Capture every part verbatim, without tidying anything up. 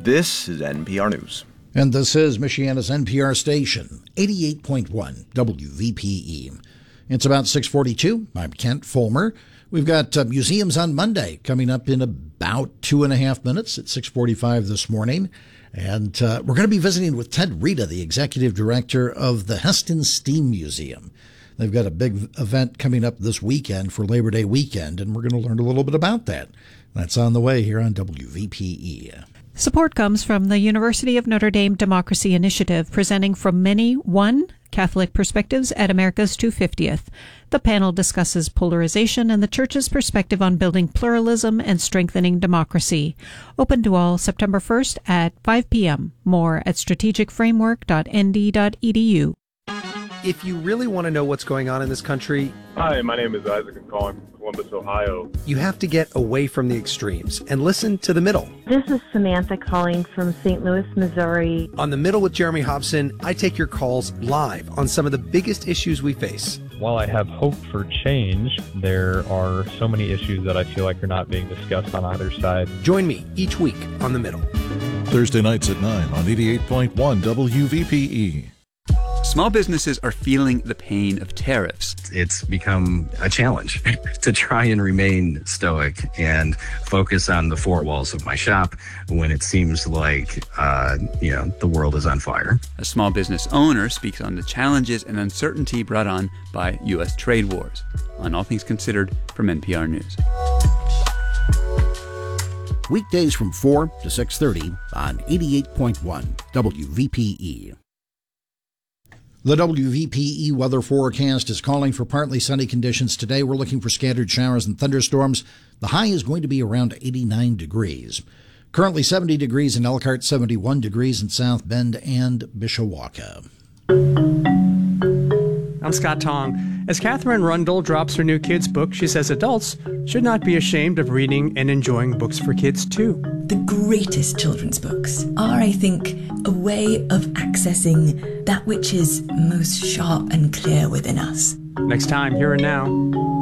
This is N P R News. And this is Michiana's N P R station, eighty-eight point one W V P E. It's about six forty-two. I'm Kent Fulmer. We've got uh, Museums on Monday coming up in about two and a half minutes at six forty-five this morning. And uh, we're going to be visiting with Ted Rita, the executive director of the Hesston Steam Museum. They've got a big event coming up this weekend for Labor Day weekend, and we're going to learn a little bit about that. That's on the way here on W V P E. Support comes from the University of Notre Dame Democracy Initiative, presenting From Many, One, Catholic Perspectives at America's two hundred fiftieth. The panel discusses polarization and the Church's perspective on building pluralism and strengthening democracy. Open to all September first at five p.m. More at strategic framework dot n d dot e d u. If you really want to know what's going on in this country... Hi, my name is Isaac. I'm calling from Columbus, Ohio. You have to get away from the extremes and listen to The Middle. This is Samantha calling from Saint Louis, Missouri. On The Middle with Jeremy Hobson, I take your calls live on some of the biggest issues we face. While I have hope for change, there are so many issues that I feel like are not being discussed on either side. Join me each week on The Middle. Thursday nights at nine on eighty-eight point one W V P E. Small businesses are feeling the pain of tariffs. It's become a challenge to try and remain stoic and focus on the four walls of my shop when it seems like, uh, you know, the world is on fire. A small business owner speaks on the challenges and uncertainty brought on by U S trade wars. On All Things Considered from N P R News. Weekdays from four to six thirty on eighty-eight point one W V P E. The W V P E weather forecast is calling for partly sunny conditions today. We're looking for scattered showers and thunderstorms. The high is going to be around eighty-nine degrees. Currently seventy degrees in Elkhart, seventy-one degrees in South Bend and Mishawaka. I'm Scott Tong. As Catherine Rundle drops her new kids' book, she says adults should not be ashamed of reading and enjoying books for kids, too. The greatest children's books are, I think, a way of accessing that which is most sharp and clear within us. Next time, Here and Now.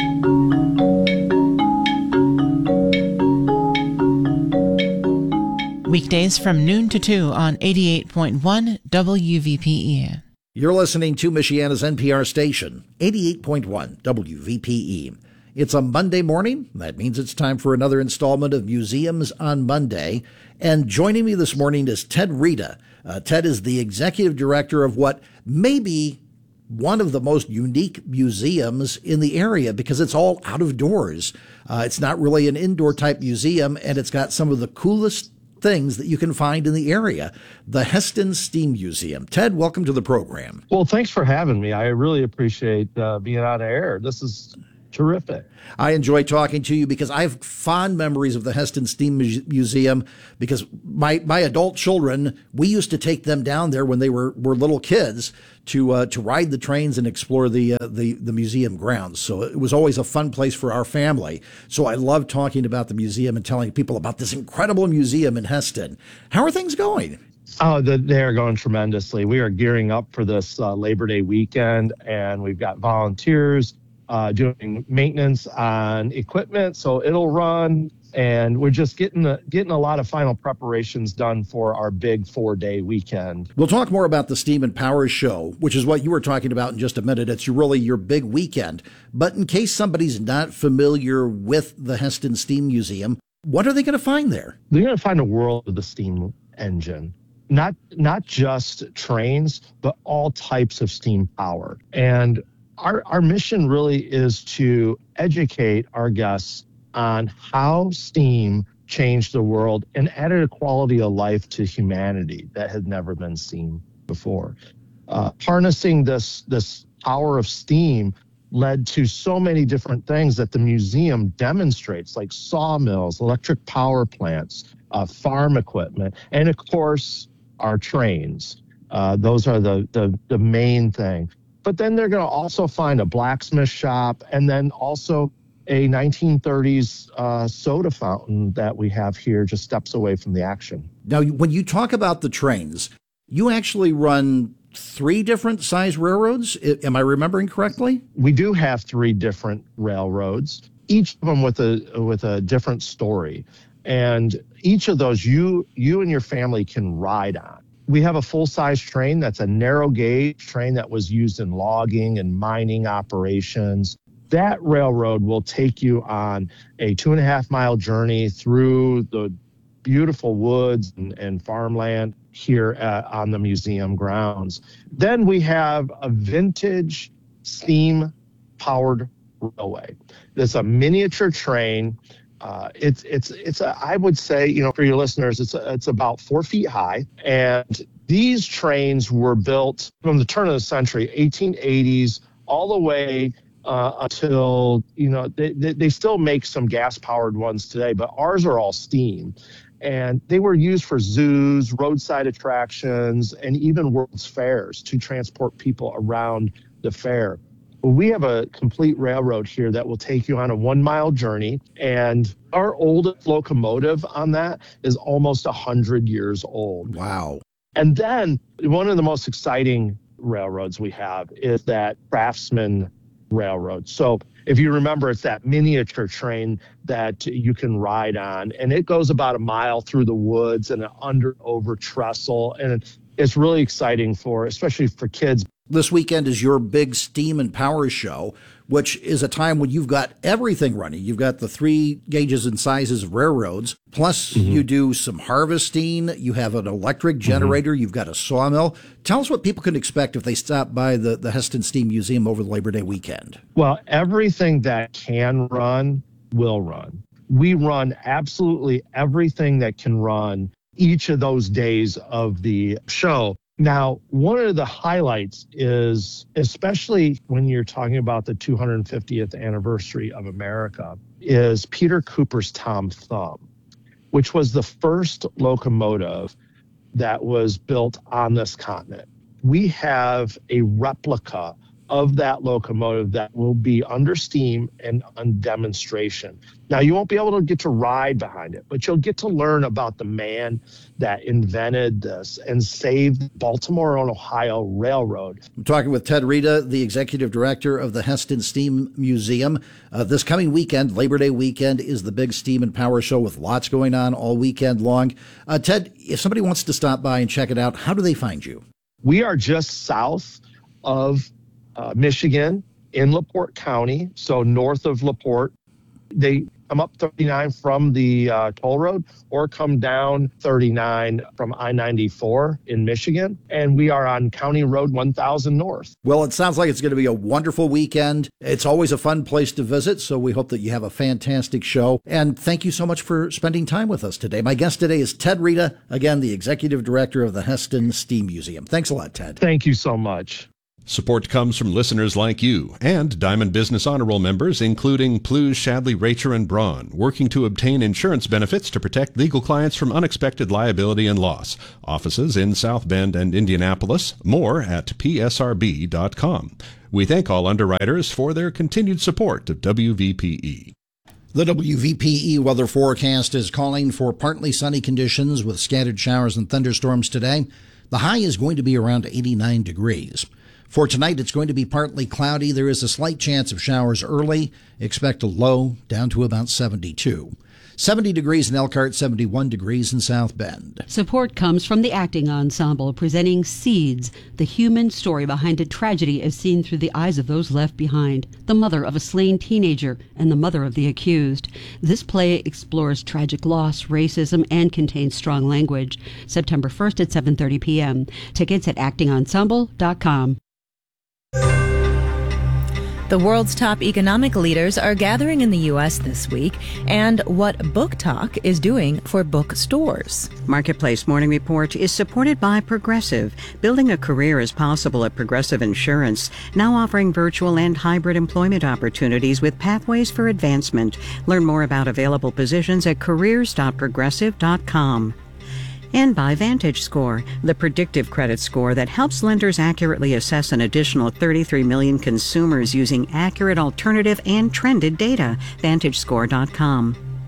Weekdays from noon to two on eighty-eight point one W V P E. You're listening to Michiana's N P R station, eighty-eight point one W V P E. It's a Monday morning. That means it's time for another installment of Museums on Monday. And joining me this morning is Ted Rita. Uh, Ted is the executive director of what may be one of the most unique museums in the area because it's all out of doors. Uh, it's not really an indoor type museum, and it's got some of the coolest things that you can find in the area. The Hesston Steam Museum. Ted, welcome to the program. Well, thanks for having me. I really appreciate uh, being on air. This is terrific. I enjoy talking to you because I have fond memories of the Hesston Steam Mu- Museum because my, my adult children, we used to take them down there when they were, were little kids to uh, to ride the trains and explore the, uh, the the museum grounds. So it was always a fun place for our family. So I love talking about the museum and telling people about this incredible museum in Hesston. How are things going? Oh, the, they're going tremendously. We are gearing up for this uh, Labor Day weekend, and we've got volunteers Uh, doing maintenance on equipment, so it'll run, and we're just getting a, getting a lot of final preparations done for our big four-day weekend. We'll talk more about the Steam and Power Show, which is what you were talking about in just a minute. It's really your big weekend. But in case somebody's not familiar with the Hesston Steam Museum, what are they going to find there? They're going to find a world of the steam engine. Not not just trains, but all types of steam power. And Our our mission really is to educate our guests on how steam changed the world and added a quality of life to humanity that had never been seen before. Uh, harnessing this this power of steam led to so many different things that the museum demonstrates, like sawmills, electric power plants, uh, farm equipment, and of course, our trains. Uh, those are the, the the main thing. But then they're going to also find a blacksmith shop and then also a nineteen thirties uh, soda fountain that we have here just steps away from the action. Now, when you talk about the trains, you actually run three different size railroads. Am I remembering correctly? We do have three different railroads, each of them with a with a different story. And each of those you you and your family can ride on. We have a full-size train that's a narrow gauge train that was used in logging and mining operations. That railroad will take you on a two and a half mile journey through the beautiful woods and, and farmland here at, on the museum grounds. Then we have a vintage steam-powered railway. It's a miniature train. Uh, it's it's it's a, I would say, you know, for your listeners, it's a, it's about four feet high, and these trains were built from the turn of the century, eighteen eighties, all the way uh, until, you know, they, they they still make some gas powered ones today, but ours are all steam, and they were used for zoos, roadside attractions, and even World's Fairs to transport people around the fair. We have a complete railroad here that will take you on a one mile journey, and our oldest locomotive on that is almost one hundred years old. Wow. And then one of the most exciting railroads we have is that Craftsman Railroad. So if you remember, it's that miniature train that you can ride on, and it goes about a mile through the woods and an under over trestle, and it's really exciting for, especially for kids. This weekend is your big Steam and Power show, which is a time when you've got everything running. You've got the three gauges and sizes of railroads, plus mm-hmm. you do some harvesting. You have an electric generator. Mm-hmm. You've got a sawmill. Tell us what people can expect if they stop by the, the Hesston Steam Museum over the Labor Day weekend. Well, everything that can run will run. We run absolutely everything that can run each of those days of the show. Now, one of the highlights is, especially when you're talking about the two hundred fiftieth anniversary of America, is Peter Cooper's Tom Thumb, which was the first locomotive that was built on this continent. We have a replica of that locomotive that will be under steam and on demonstration. Now, you won't be able to get to ride behind it, but you'll get to learn about the man that invented this and saved Baltimore and Ohio Railroad. I'm talking with Ted Rita, the executive director of the Hesston Steam Museum. Uh, this coming weekend, Labor Day weekend, is the big Steam and Power show with lots going on all weekend long. Uh, Ted, if somebody wants to stop by and check it out, how do they find you? We are just south of Uh, Michigan in LaPorte County, so north of LaPorte. They come up thirty-nine from the uh, toll road or come down thirty-nine from I ninety-four in Michigan. And we are on County Road one thousand North. Well, it sounds like it's going to be a wonderful weekend. It's always a fun place to visit, so we hope that you have a fantastic show. And thank you so much for spending time with us today. My guest today is Ted Rita, again, the executive director of the Hesston Steam Museum. Thanks a lot, Ted. Thank you so much. Support comes from listeners like you and Diamond Business Honor Roll members, including Plews, Shadley, Racher, and Braun, working to obtain insurance benefits to protect legal clients from unexpected liability and loss. Offices in South Bend and Indianapolis. More at P S R B dot com. We thank all underwriters for their continued support of W V P E. The W V P E weather forecast is calling for partly sunny conditions with scattered showers and thunderstorms today. The high is going to be around eighty-nine degrees. For tonight, it's going to be partly cloudy. There is a slight chance of showers early. Expect a low down to about seventy-two. seventy degrees in Elkhart, seventy-one degrees in South Bend. Support comes from the acting ensemble presenting Seeds, the human story behind a tragedy as seen through the eyes of those left behind, the mother of a slain teenager and the mother of the accused. This play explores tragic loss, racism, and contains strong language. September first at seven thirty p.m. Tickets at acting ensemble dot com. The world's top economic leaders are gathering in the U S this week, and what Book Talk is doing for bookstores. Marketplace Morning Report is supported by Progressive. Building a career is possible at Progressive Insurance, now offering virtual and hybrid employment opportunities with pathways for advancement. Learn more about available positions at careers dot progressive dot com. And by VantageScore, the predictive credit score that helps lenders accurately assess an additional thirty-three million consumers using accurate alternative and trended data. Vantage Score dot com.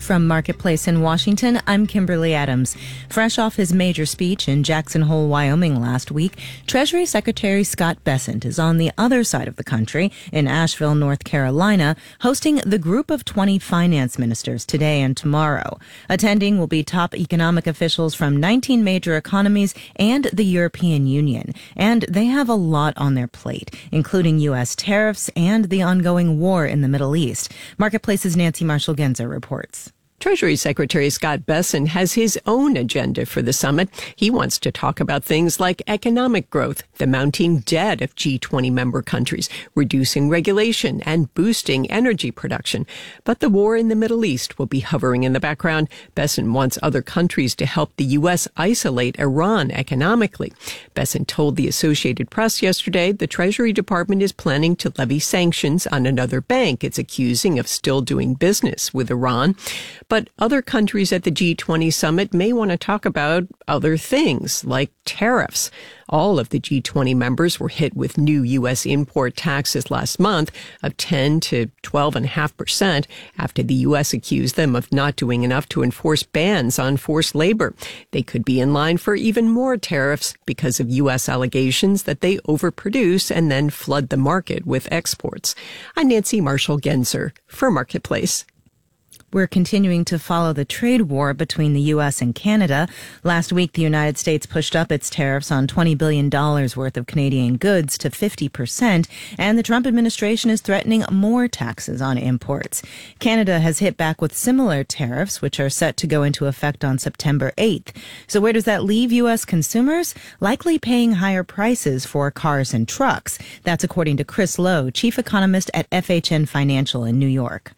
From Marketplace in Washington, I'm Kimberly Adams. Fresh off his major speech in Jackson Hole, Wyoming last week, Treasury Secretary Scott Bessent is on the other side of the country in Asheville, North Carolina, hosting the Group of twenty finance ministers today and tomorrow. Attending will be top economic officials from nineteen major economies and the European Union. And they have a lot on their plate, including U S tariffs and the ongoing war in the Middle East. Marketplace's Nancy Marshall-Genzer reports. Treasury Secretary Scott Bessent has his own agenda for the summit. He wants to talk about things like economic growth, the mounting debt of G twenty member countries, reducing regulation, and boosting energy production. But the war in the Middle East will be hovering in the background. Bessent wants other countries to help the U S isolate Iran economically. Bessent told the Associated Press yesterday the Treasury Department is planning to levy sanctions on another bank it's accusing of still doing business with Iran. But other countries at the G twenty summit may want to talk about other things, like tariffs. All of the G twenty members were hit with new U S import taxes last month of ten to twelve point five percent after the U S accused them of not doing enough to enforce bans on forced labor. They could be in line for even more tariffs because of U S allegations that they overproduce and then flood the market with exports. I'm Nancy Marshall-Genzer for Marketplace. We're continuing to follow the trade war between the U S and Canada. Last week, the United States pushed up its tariffs on twenty billion dollars worth of Canadian goods to fifty percent, and the Trump administration is threatening more taxes on imports. Canada has hit back with similar tariffs, which are set to go into effect on September eighth. So where does that leave U S consumers? Likely paying higher prices for cars and trucks. That's according to Chris Lowe, chief economist at F H N Financial in New York.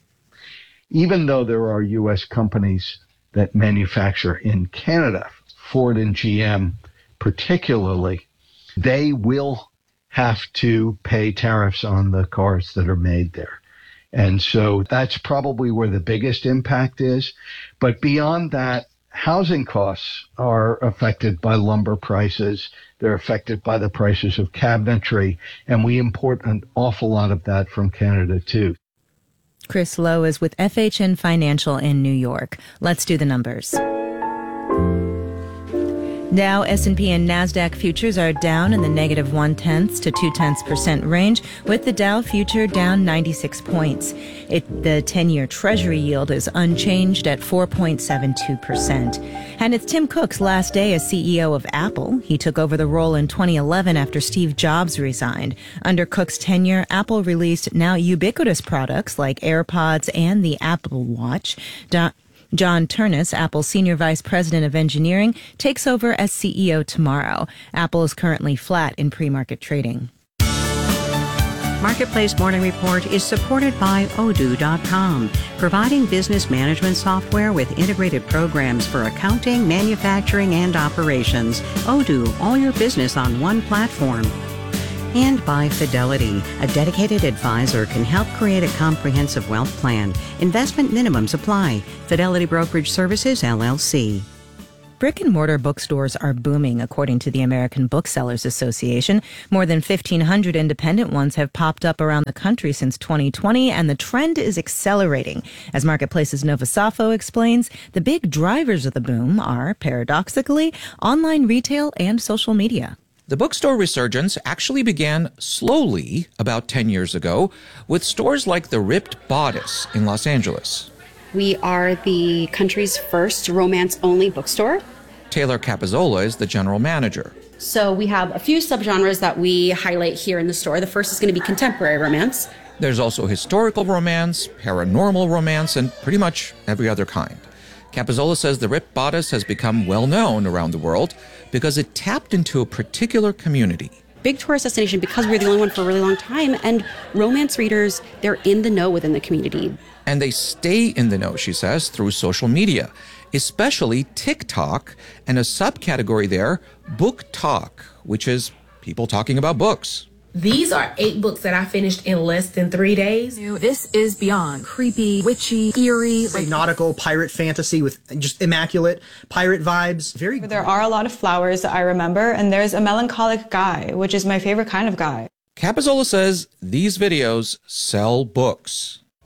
Even though there are U S companies that manufacture in Canada, Ford and G M particularly, they will have to pay tariffs on the cars that are made there. And so that's probably where the biggest impact is. But beyond that, housing costs are affected by lumber prices. They're affected by the prices of cabinetry, and we import an awful lot of that from Canada too. Chris Lowe is with F H N Financial in New York. Let's do the numbers. Dow, S and P, and NASDAQ futures are down in the negative one-tenths to two-tenths percent range, with the Dow future down ninety-six points. It, the ten-year Treasury yield is unchanged at four point seven two percent. And it's Tim Cook's last day as C E O of Apple. He took over the role in twenty eleven after Steve Jobs resigned. Under Cook's tenure, Apple released now ubiquitous products like AirPods and the Apple Watch. Do- John Ternus, Apple's Senior Vice President of Engineering, takes over as C E O tomorrow. Apple is currently flat in pre-market trading. Marketplace Morning Report is supported by Odoo dot com, providing business management software with integrated programs for accounting, manufacturing, and operations. Odoo, all your business on one platform. And by Fidelity, a dedicated advisor can help create a comprehensive wealth plan. Investment minimums apply. Fidelity Brokerage Services, L L C. Brick-and-mortar bookstores are booming, according to the American Booksellers Association. More than fifteen hundred independent ones have popped up around the country since twenty twenty, and the trend is accelerating. As Marketplace's Nova Safo explains, the big drivers of the boom are, paradoxically, online retail and social media. The bookstore resurgence actually began slowly about ten years ago with stores like the Ripped Bodice in Los Angeles. We are the country's first romance-only bookstore. Taylor Capizzola is the general manager. So we have a few subgenres that we highlight here in the store. The first is going to be contemporary romance. There's also historical romance, paranormal romance, and pretty much every other kind. Capizzola says the Ripped Bodice has become well known around the world because it tapped into a particular community. Big tourist destination because we were the only one for a really long time, and romance readers, they're in the know within the community. And they stay in the know, she says, through social media, especially TikTok, and a subcategory there, Book Talk, which is people talking about books. These are eight books that I finished in less than three days. This is beyond creepy, witchy, eerie. Like nautical pirate fantasy with just immaculate pirate vibes. Very. There are a lot of flowers that I remember, and there's a melancholic guy, which is my favorite kind of guy. Capizzola says these videos sell books.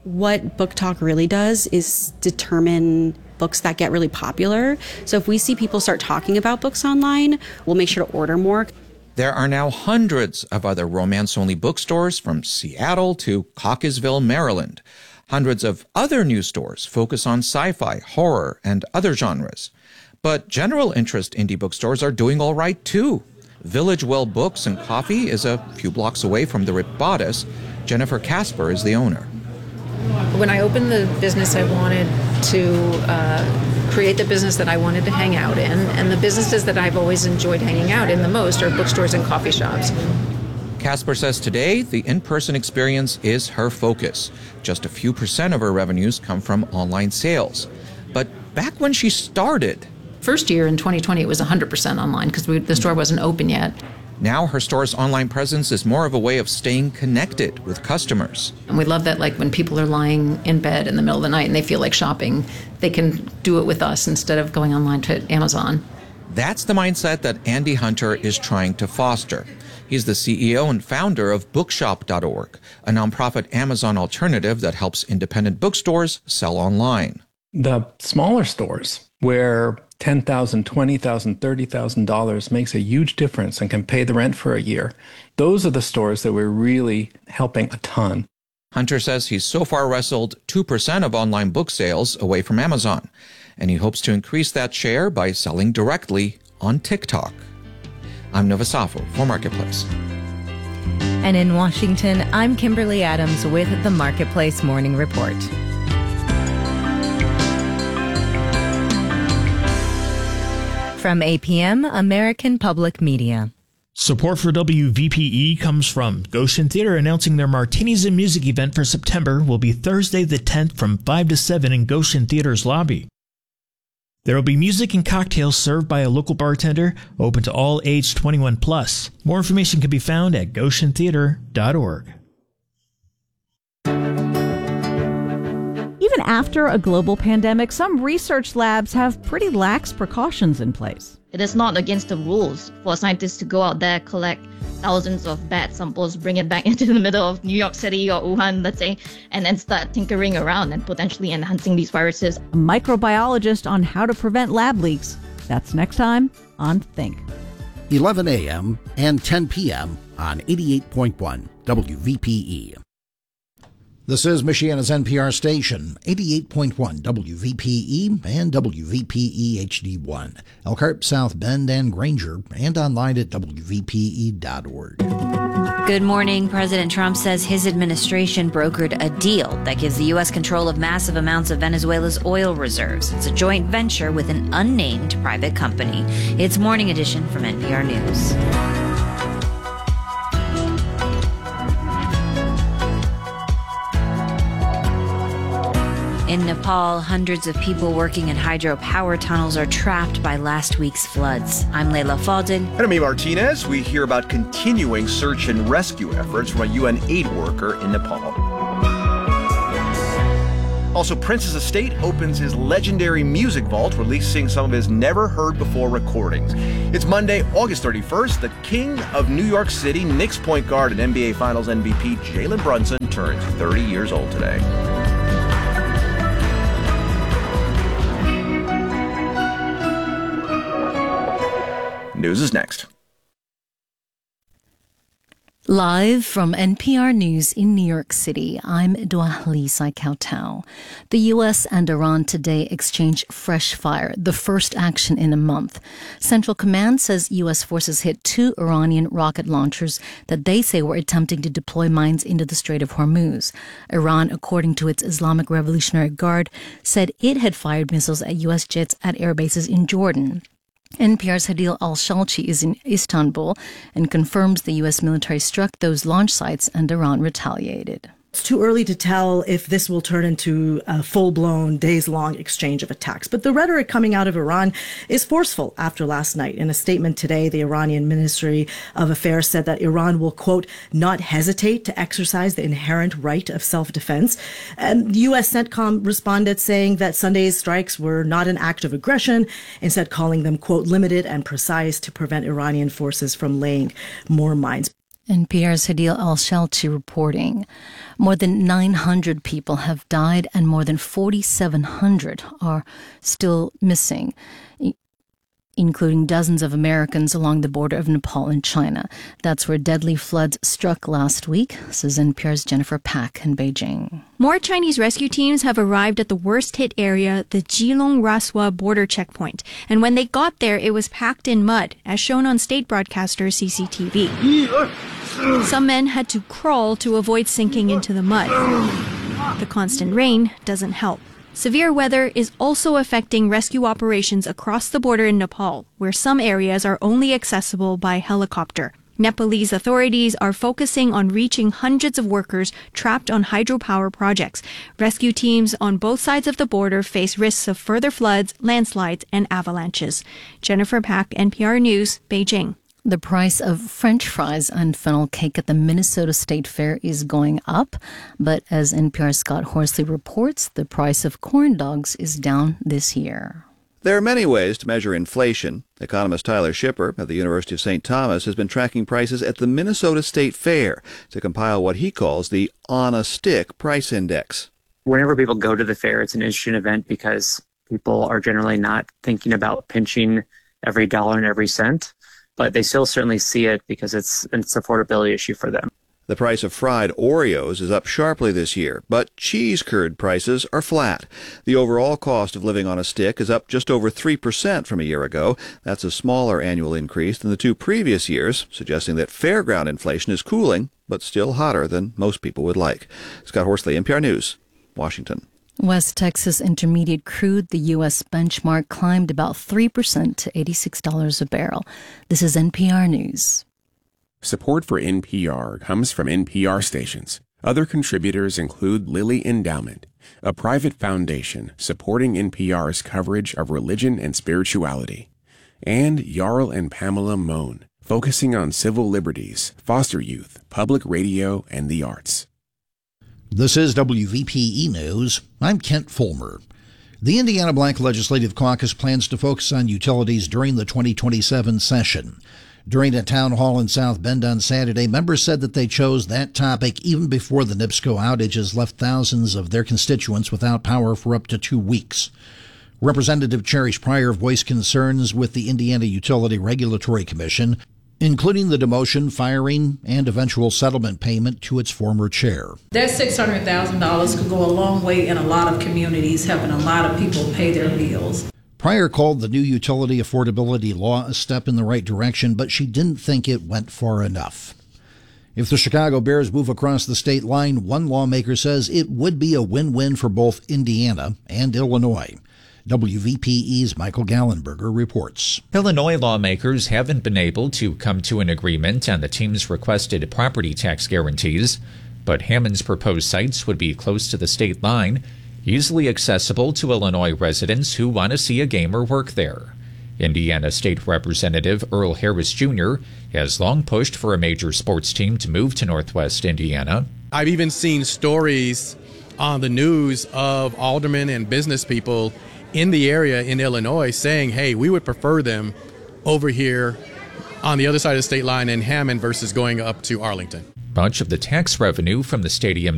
What Book Talk really does is determine books that get really popular. So if we see people start talking about books online, we'll make sure to order more. There are now hundreds of other romance-only bookstores from Seattle to Cockeysville, Maryland. Hundreds of other new stores focus on sci-fi, horror, and other genres. But general interest indie bookstores are doing all right, too. Village Well Books and Coffee is a few blocks away from the Rip Bodice. Jennifer Casper is the owner. When I opened the business, I wanted to uh, create the business that I wanted to hang out in. And the businesses that I've always enjoyed hanging out in the most are bookstores and coffee shops. Casper says today the in-person experience is her focus. Just a few percent of her revenues come from online sales. But back when she started... First year in twenty twenty, it was one hundred percent online because the store wasn't open yet. Now her store's online presence is more of a way of staying connected with customers. And we love that, like, when people are lying in bed in the middle of the night and they feel like shopping, they can do it with us instead of going online to Amazon. That's the mindset that Andy Hunter is trying to foster. He's the C E O and founder of bookshop dot org, a nonprofit Amazon alternative that helps independent bookstores sell online. The smaller stores where ten thousand dollars, twenty thousand dollars, thirty thousand dollars makes a huge difference and can pay the rent for a year. Those are the stores that we're really helping a ton. Hunter says he's so far wrestled two percent of online book sales away from Amazon, and he hopes to increase that share by selling directly on TikTok. I'm Nova Safo for Marketplace. And in Washington, I'm Kimberly Adams with the Marketplace Morning Report. From A P M, American Public Media. Support for W V P E comes from Goshen Theater, announcing their Martinis and Music event for September will be Thursday the tenth from five to seven in Goshen Theater's lobby. There will be music and cocktails served by a local bartender, open to all age twenty-one plus. More information can be found at goshen theater dot org. Even after a global pandemic, some research labs have pretty lax precautions in place. It is not against the rules for scientists to go out there, collect thousands of bad samples, bring it back into the middle of New York City or Wuhan, let's say, and then start tinkering around and potentially enhancing these viruses. A microbiologist on how to prevent lab leaks. That's next time on Think. eleven a.m. and ten p.m. on eighty-eight point one W V P E. This is Michiana's N P R station, eighty-eight point one W V P E and W V P E H D one, Elkhart, South Bend, and Granger, and online at W V P E dot org. Good morning. President Trump says his administration brokered a deal that gives the U S control of massive amounts of Venezuela's oil reserves. It's a joint venture with an unnamed private company. It's Morning Edition from N P R News. In Nepal, hundreds of people working in hydropower tunnels are trapped by last week's floods. I'm Leila Fadel. And I'm Amy Martinez. We hear about continuing search and rescue efforts from a U N aid worker in Nepal. Also, Prince's estate opens his legendary music vault, releasing some of his never-heard-before recordings. It's Monday, August thirty-first. The king of New York City, Knicks point guard and N B A Finals M V P Jalen Brunson turns thirty years old today. News is next. Live from N P R News in New York City, I'm Dwalisa Kautal. The U S and Iran today exchanged fresh fire, the first action in a month. Central Command says U S forces hit two Iranian rocket launchers that they say were attempting to deploy mines into the Strait of Hormuz. Iran, according to its Islamic Revolutionary Guard, said it had fired missiles at U S jets at air bases in Jordan. N P R's Hadil Al-Shalchi is in Istanbul and confirms the U S military struck those launch sites and Iran retaliated. It's too early to tell if this will turn into a full-blown, days-long exchange of attacks. But the rhetoric coming out of Iran is forceful after last night. In a statement today, the Iranian Ministry of Affairs said that Iran will, quote, not hesitate to exercise the inherent right of self-defense. And the U S CENTCOM responded saying that Sunday's strikes were not an act of aggression, instead calling them, quote, limited and precise to prevent Iranian forces from laying more mines. N P R's Hadil Al-Shalti reporting. More than nine hundred people have died and more than forty-seven hundred are still missing, including dozens of Americans along the border of Nepal and China. That's where deadly floods struck last week, says N P R's Jennifer Pak in Beijing. More Chinese rescue teams have arrived at the worst-hit area, the Jilong-Raswa border checkpoint. And when they got there, it was packed in mud, as shown on state broadcaster C C T V. Some men had to crawl to avoid sinking into the mud. The constant rain doesn't help. Severe weather is also affecting rescue operations across the border in Nepal, where some areas are only accessible by helicopter. Nepalese authorities are focusing on reaching hundreds of workers trapped on hydropower projects. Rescue teams on both sides of the border face risks of further floods, landslides, and avalanches. Jennifer Pak, N P R News, Beijing. The price of French fries and funnel cake at the Minnesota State Fair is going up, but as N P R's Scott Horsley reports, the price of corn dogs is down this year. There are many ways to measure inflation. Economist Tyler Shipper of the University of Saint Thomas has been tracking prices at the Minnesota State Fair to compile what he calls the on-a-stick price index. Whenever people go to the fair, it's an interesting event because people are generally not thinking about pinching every dollar and every cent, but they still certainly see it because it's, it's an affordability issue for them. The price of fried Oreos is up sharply this year, but cheese curd prices are flat. The overall cost of living on a stick is up just over three percent from a year ago. That's a smaller annual increase than the two previous years, suggesting that fairground inflation is cooling, but still hotter than most people would like. Scott Horsley, N P R News, Washington. West Texas Intermediate crude, the U S benchmark, climbed about three percent to eighty-six dollars a barrel. This is N P R News. Support for N P R comes from N P R stations. Other contributors include Lilly Endowment, a private foundation supporting N P R's coverage of religion and spirituality, and Jarl and Pamela Mohn, focusing on civil liberties, foster youth, public radio, and the arts. This is W V P E News. I'm Kent Fulmer. The Indiana Black Legislative Caucus plans to focus on utilities during the twenty twenty-seven session. During a town hall in South Bend on Saturday, members said that they chose that topic even before the NIPSCO outages left thousands of their constituents without power for up to two weeks. Representative Cherish Pryor voiced concerns with the Indiana Utility Regulatory Commission, including the demotion, firing, and eventual settlement payment to its former chair. That six hundred thousand dollars could go a long way in a lot of communities, helping a lot of people pay their bills. Pryor called the new utility affordability law a step in the right direction, but she didn't think it went far enough. If the Chicago Bears move across the state line, one lawmaker says it would be a win-win for both Indiana and Illinois. W V P E's Michael Gallenberger reports. Illinois lawmakers haven't been able to come to an agreement on the team's requested property tax guarantees, but Hammond's proposed sites would be close to the state line, easily accessible to Illinois residents who want to see a game or work there. Indiana State Representative Earl Harris Junior has long pushed for a major sports team to move to Northwest Indiana. I've even seen stories on the news of aldermen and business people in the area in Illinois saying, hey, we would prefer them over here on the other side of the state line in Hammond versus going up to Arlington. Much of the tax revenue from the stadium